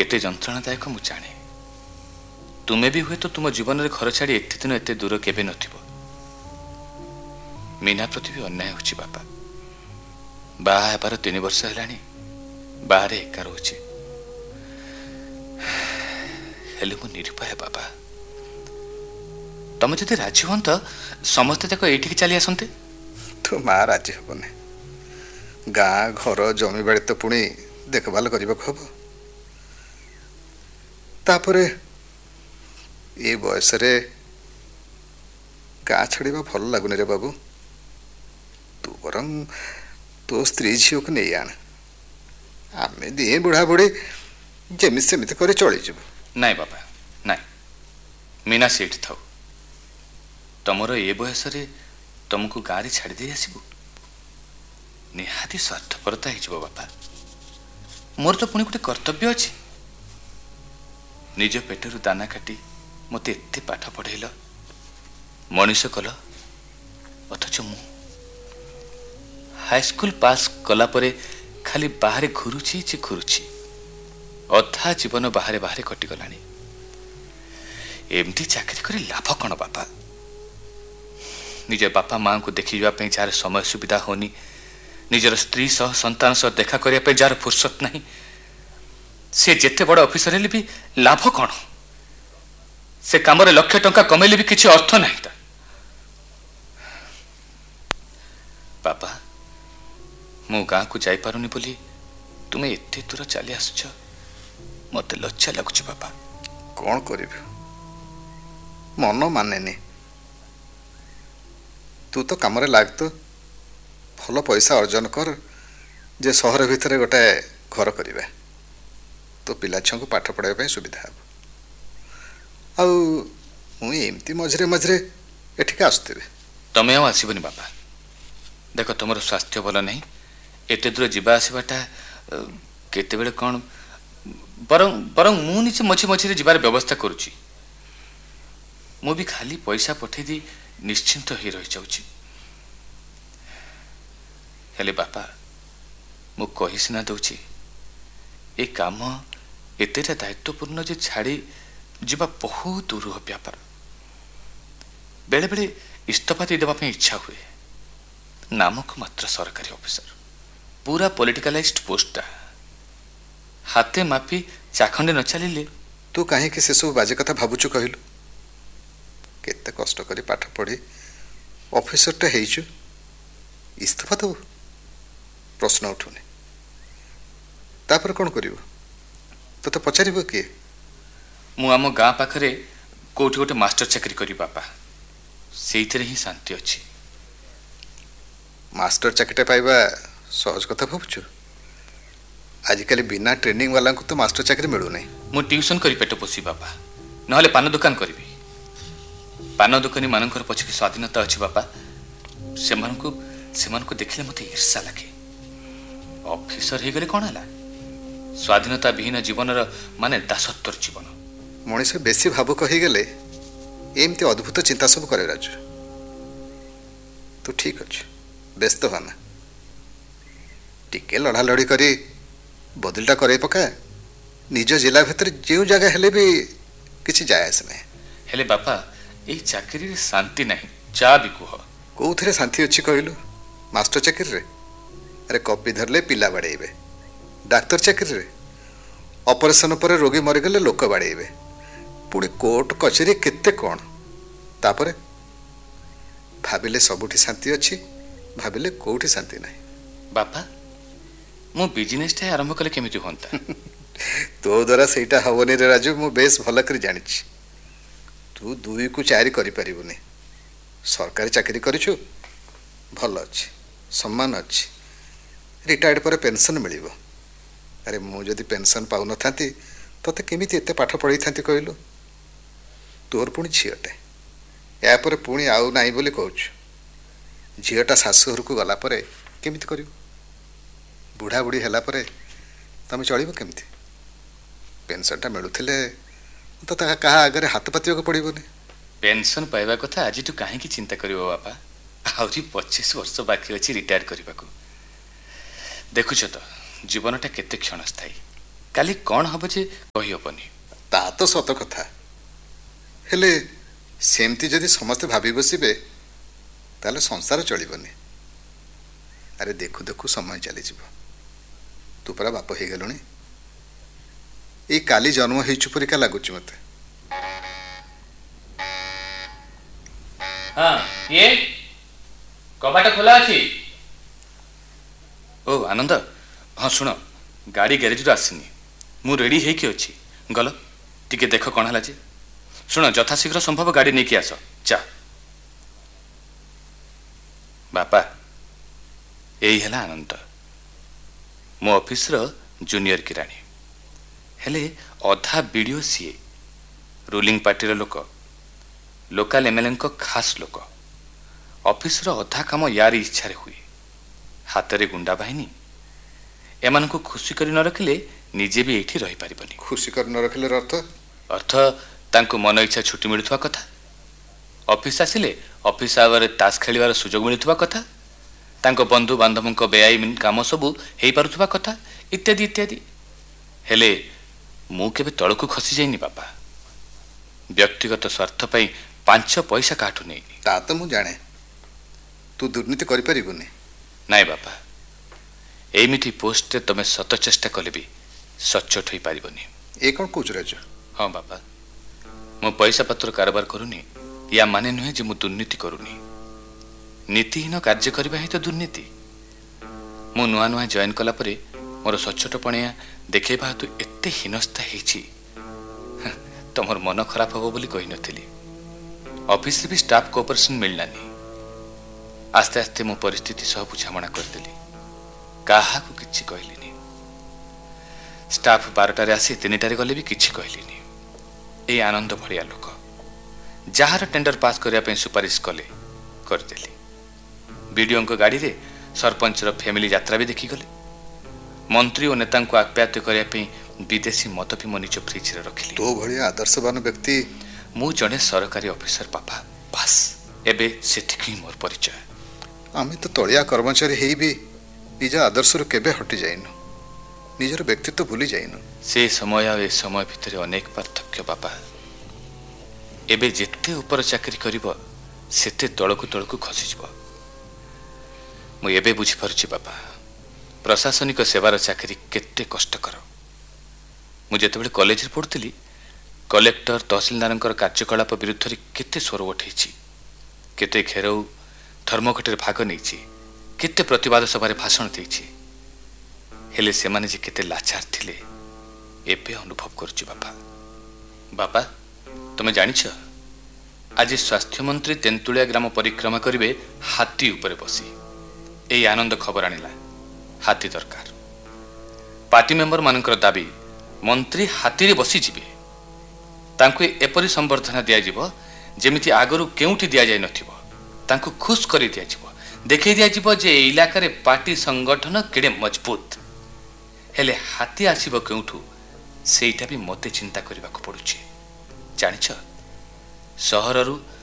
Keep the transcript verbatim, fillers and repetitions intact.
केते जंत्रणादायक मु जाने। तुम्हें भी हुए तो तुम जीवन में घर छाड़ी एत दिन एत दूर केबे नथिबो। मीना प्रति भी अन्याय होछि बापा। बाहा हेबार तीन वर्ष हेलानी बाहर एका रोचे। हेले मु निरुपाय बाबा। तुम जदि राजी हन तो समस्ते तक एठी चली आसंते। तो माँ राजी हेबने। गाँ घर जमी बाड़ी तो पुणी देखभाल करने हम। तापरे ये बयस रे गाँ छाड़ा भल लगुनि रे बाबू। तू बरं तो स्त्री झील को नहीं आन। आम दी बुढ़ा बुढ़ी जमी सेमती कर चलीजु। नाई बाबा नाई। मीना सेठ थाउ। तुमर ये बयस रे तुमको गाँव छाड़ी दे आसबू निहाती स्वार्थपरता हो बापा। मोर तो पुणी गोटे कर्तव्य अच्छे। निज पेटर दाना काटी मत एत पाठ पढ़ेल मनीष कल अथच मु हाईस्कूल पास कला परे खाली बाहर घुरुची ची घुरुची। अधा जीवन बाहर बाहर कटिगला। एमती चाकरी कर लाभ कौन बापा। निज बापा माँ को देखी जावाई जार समय सुविधा होनी, निजर स्त्री सह संतान सह देखा करने जार फुर्सत नहीं, से जेते बड़ ऑफिसर हेले भी लाभ कौन। से काम लक्ष टंका कमेले भी किसी अर्थ नहीं। बापा मु गाँ को जाई पारुनी बोली तुम्हें एते दूर चली आसुच मत लज्जा लगुच बापा। कौन कर मन माने तू तो कम लाग तो भल पैसा अर्जन कर जे सहर भितर गोटे घर करिबा तो पिला छुआ को पाठ पढ़ाई सुविधा हम। आमती मझे मझे एठिक आसुवे। तमें आउ आसबनी बापा। देख तुम स्वास्थ्य भल नहीं एत दूर जावा आसवाटा केते बेले कौन बरं बरं मु निजे मझे मझे जीवार व्यवस्था करुची। मु भी खाली पैसा पठे दी निश्चिंत हो रही जाऊँ। हेले बापा मु कही सिना दौची ए काम एतेटा दायित्वपूर्ण जे छाड़ी जीवा बहुत दूर हो व्यापार। बेले बेले इस्तफा देवाई इच्छा हुए। नामक मात्र सरकारी ऑफिसर पूरा पॉलिटिकलाइज्ड पोस्टा हाथे मापी चाखंडे न चलिले। तू कहीं से सब बाजे कथा भावुचु कहलु। केते कष्ट करी पाठ पढ़ी ऑफिसर टे हेइचु इस्तफा दो प्रश्न उठुने। तापर कौन करिवो तो तो पचारिबो किए। मु आम गाँ पाखरे कोठी गोटे मास्टर चाकरी करी बापा। सेइथिरे ही शांति अच्छी। मास्टर चाकरी पाइबा सहज कथा भावुचु। आजिकल बिना ट्रेनिंग वाला को तो मास्टर चाकरी मिलू नहीं। मु ट्यूशन करी पेट पोसी बापा नहले पान दुकान करी। पान दुकानी मानकर पछे स्वाधीनता अच्छी बापा। से को देखले मत ईर्षा लगे। ऑफिसर हो गले कौन है स्वाधीनता विहीन जीवन माने दासत्वर जीवन। मनीष बेसी भावुक हो गले एमती अद्भुत चिंता सब करे राजू। तू ठीक अच्छे व्यस्त होना टिके लड़ा लड़ी करी बदलटा करे पका। निज जिला भितर जो जगह हेले भी किसी जाए आस नहीं। हेले बापा ये चाकरी रे शांति नहीं चा भी कह। कौन शांति अच्छी कहलु मास्टर चाकरी रे। अरे कपी धरले पिला बाड़ेबे। डाक्तर चाकरी रे ऑपरेशन पर रोगी मरीगले लोक बाड़ेबे। पुणी कोर्ट कचेरी केते कौन। तापरे भाविले सबुठी शांति अच्छी भाविले कोठी शांति नहीं। बापा मो बिजनेस टा आरंभ कले केमिति होंता। तो द्वारा सेटा हवनी रे राजू मु बेस भल कर जानी। तू दुई को चारि करि परिबुनी। सरकारी चाकरी करिछु भल अच्छी सम्मान अच्छी रिटायर्ड पर पेंशन मिलिबो। अरे मु जदि पेंशन पाउ न थांती तते केमिति एते पाठ पढ़ी थांती कहलु। तोर पुणी झीटे या पर पुणी आउ नाई बोली कहूछु। झीटा शाशुघर को गला परे केमिति करियो। बुढ़ा बुढ़ी हैला परे तमे चलिबो केमिति। पेंशनटा मिलुथिले तो ता कहा आगे हाथ पातिବାକୁ पड़िबोनी। पेंशन पाइबा कथा आज तू काहे की चिंता करिवो बापा। आउरी पच्चीस वर्ष बाकी अछि रिटायर करबा को। देखुछ तो जीवनटा केते क्षणस्थायी। କାଲି କ'ଣ ହବ ଯେ କହିହେବନି। ତା ତ ସତ କଥା, ହେଲେ ସେମିତି ଯଦି ସମସ୍ତେ ଭାବି ବସିବେ ତାହେଲେ ସଂସାର ଚଳିବନି। ଆରେ ଦେଖୁ ଦେଖୁ ସମୟ ଚାଲିଯିବ। ତୁ ପରା ବାପ ହେଇଗଲୁଣି। ଏଇ କାଲି ଜନ୍ମ ହେଇଛୁ ପରିକା ଲାଗୁଛି ମତେ। ହଁ, କିଏ? କବାଟ ଖୋଲା ଅଛି। ଓ ଆନନ୍ଦ, ହଁ ଶୁଣ, ଗାଡ଼ି ଗ୍ୟାରେଜରୁ ଆସିନି, ମୁଁ ରେଡ଼ି ହେଇକି ଅଛି। ଗଲ ଟିକେ ଦେଖ କ'ଣ ହେଲା ଯେ। ଶୁଣ, ଯଥାଶୀଘ୍ର ସମ୍ଭବ ଗାଡ଼ି ନେଇକି ଆସ। ଚା ବାପା, ଏଇ ହେଲା ଆନନ୍ଦ, ମୋ ଅଫିସର ଜୁନିୟର କିରାଣୀ। ହେଲେ ଅଧା ବିଡ଼ିଓ ସିଏ, ରୁଲିଂ ପାର୍ଟିର ଲୋକ, ଲୋକାଲ ଏମଏଲଏଙ୍କ ଖାସ୍ ଲୋକ। ଅଫିସର ଅଧା କାମ ୟାର ଇଚ୍ଛାରେ ହୁଏ। ହାତରେ ଗୁଣ୍ଡା ବାହିନୀ। ଏମାନଙ୍କୁ ଖୁସି କରି ନ ରଖିଲେ ନିଜେ ବି ଏଇଠି ରହିପାରିବନି। ଖୁସି କରି ନ ରଖିଲେ ଅର୍ଥ? ଅର୍ଥ ତାଙ୍କୁ ମନ ଇଚ୍ଛା ଛୁଟି ମିଳୁଥିବା କଥା, ଅଫିସ ଆସିଲେ ଅଫିସ ଆୱାରରେ ତାସ ଖେଳିବାର ସୁଯୋଗ ମିଳୁଥିବା କଥା, ତାଙ୍କ ବନ୍ଧୁ ବାନ୍ଧବଙ୍କ ବେଆଇନ କାମ ସବୁ ହେଇପାରୁଥିବା କଥା, ଇତ୍ୟାଦି ଇତ୍ୟାଦି। ହେଲେ ମୁଁ କେବେ ତଳକୁ ଖସି ଯାଇନି ବାପା। ବ୍ୟକ୍ତିଗତ ସ୍ୱାର୍ଥ ପାଇଁ ପାଞ୍ଚ ପଇସା କାହାଠୁ ନେଇନି। ତା ତ ମୁଁ ଜାଣେ, ତୁ ଦୁର୍ନୀତି କରିପାରିବୁନି। ନାଇଁ ବାପା, ଏମିତି ପୋଷ୍ଟରେ ତମେ ଶତ ଚେଷ୍ଟା କଲେ ବି ସଚ୍ଚୋଟ ହୋଇପାରିବନି। ଏ କ'ଣ କହୁଛୁ ରାଜୁ? ହଁ ବାପା, ମୁଁ ପଇସା ପତ୍ର କାରବାର କରୁନି, ୟା ମାନେ ନୁହେଁ ଯେ ମୁଁ ଦୁର୍ନୀତି କରୁନି। ନୀତିହୀନ କାର୍ଯ୍ୟ କରିବା ହିଁ ତ ଦୁର୍ନୀତି। ମୁଁ ନୂଆ ନୂଆ ଜଏନ୍ କଲା ପରେ ମୋର ସଚ୍ଚୋଟପଣିଆ ଦେଖେଇବା ହେତୁ ଏତେ ହୀନସ୍ତା ହେଇଛି, ତମର ମନ ଖରାପ ହବ ବୋଲି କହିନଥିଲି। ଅଫିସରେ ବି ଷ୍ଟାଫ କୋଅପରେସନ ମିଳିଲାନି। ଆସ୍ତେ ଆସ୍ତେ ମୁଁ ପରିସ୍ଥିତି ସହ ବୁଝାମଣା କରିଦେଲି, କାହାକୁ କିଛି କହିଲିନି। ଷ୍ଟାଫ ବାରଟାରେ ଆସି ତିନିଟାରେ ଗଲେ ବି କିଛି କହିଲିନି। ଏଇ ଆନନ୍ଦ ଭଳିଆ ଲୋକ ଯାହାର ଟେଣ୍ଡର ପାସ୍ କରିବା ପାଇଁ ସୁପାରିଶ କଲେ, କରିଦେଲି। ବିଡିଓଙ୍କ ଗାଡ଼ିରେ ସରପଞ୍ଚର ଫ୍ୟାମିଲି ଯାତ୍ରା ବି ଦେଖିଗଲେ। ମନ୍ତ୍ରୀ ଓ ନେତାଙ୍କୁ ଆପ୍ୟାୟିତ କରିବା ପାଇଁ ବିଦେଶୀ ମଦ ବି ମୋ ନିଜ ଫ୍ରିଜରେ ରଖିଲି। ତୋ ଭଳିଆ ଆଦର୍ଶବାନ ବ୍ୟକ୍ତି। ମୁଁ ଜଣେ ସରକାରୀ ଅଫିସର ବାପା, ବାସ୍। ଏବେ ସେତିକି ହିଁ ମୋର ପରିଚୟ। ଆମେ ତ ତଳିଆ କର୍ମଚାରୀ ହେଇ ବି ନିଜ ଆଦର୍ଶରୁ କେବେ ହଟି ଯାଇନୁ, ନିଜର ବ୍ୟକ୍ତିତ୍ୱ ଭୁଲି ଯାଇନୁ। ସେ ସମୟ ଆଉ ଏ ସମୟ ଭିତରେ ଅନେକ ପାର୍ଥକ୍ୟ ବାପା। ଏବେ ଯେତେ ଉପର ଚାକିରି କରିବ ସେତେ ତଳକୁ ତଳକୁ ଖସିଯିବ। ମୁଁ ଏବେ ବୁଝିପାରୁଛି ବାପା, ପ୍ରଶାସନିକ ସେବାର ଚାକିରି କେତେ କଷ୍ଟକର। ମୁଁ ଯେତେବେଳେ କଲେଜରେ ପଢ଼ୁଥିଲି, କଲେକ୍ଟର ତହସିଲଦାରଙ୍କର କାର୍ଯ୍ୟକଳାପ ବିରୁଦ୍ଧରେ କେତେ ସ୍ୱର ଉଠେଇଛି, କେତେ ଘେରାଉ ଧର୍ମଘଟରେ ଭାଗ ନେଇଛି, କେତେ ପ୍ରତିବାଦ ସଭାରେ ଭାଷଣ ଦେଇଛି। ହେଲେ ସେମାନେ ଯେ କେତେ ଲାଚାର ଥିଲେ ଏବେ ଅନୁଭବ କରୁଛି ବାପା। ବାପା, ତମେ ଜାଣିଛ, ଆଜି ସ୍ୱାସ୍ଥ୍ୟମନ୍ତ୍ରୀ ତେନ୍ତୁଳିଆ ଗ୍ରାମ ପରିକ୍ରମା କରିବେ ହାତୀ ଉପରେ ବସି। ଏଇ ଆନନ୍ଦ ଖବର ଆଣିଲା, ହାତୀ ଦରକାର। ପାର୍ଟି ମେମ୍ବର ମାନଙ୍କର ଦାବି, ମନ୍ତ୍ରୀ ହାତୀରେ ବସିଯିବେ। ତାଙ୍କୁ ଏପରି ସମ୍ବର୍ଦ୍ଧନା ଦିଆଯିବ ଯେମିତି ଆଗରୁ କେଉଁଠି ଦିଆଯାଇ ନଥିବ। ତାଙ୍କୁ ଖୁସ କରି ଦିଆଯିବ, ଦେଖେଇ ଦିଆଯିବ ଯେ ଏ ଇଲାକାରେ ପାର୍ଟି ସଂଗଠନ କେଡ଼େ ମଜବୁତ। ହେଲେ ହାତୀ ଆସିବ କେଉଁଠୁ, ସେଇଟା ବି ମୋତେ ଚିନ୍ତା କରିବାକୁ ପଡୁଛି। ଜାଣିଛ, ସହରରୁ